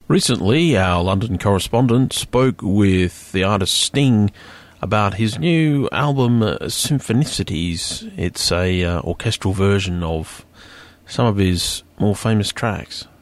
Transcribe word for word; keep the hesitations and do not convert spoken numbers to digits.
Recently, our London correspondent spoke with the artist Sting about his new album, uh, Symphonicities. It's a uh, orchestral version of some of his more famous tracks.